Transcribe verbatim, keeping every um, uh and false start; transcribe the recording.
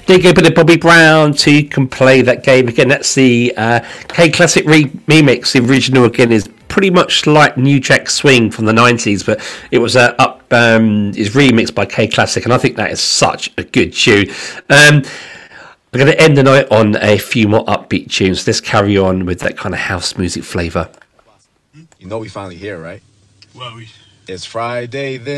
dig a bit of Bobby Brown so you can play that game again. That's the uh, K Classic re- remix. The original again is pretty much like New Jack Swing from the nineties, but it was uh, up um, is remixed by K Classic, and I think that is such a good tune. Um, we're going to end the night on a few more upbeat tunes. Let's carry on with that kind of house music flavour. You know we finally here, right? Well, we... It's Friday then.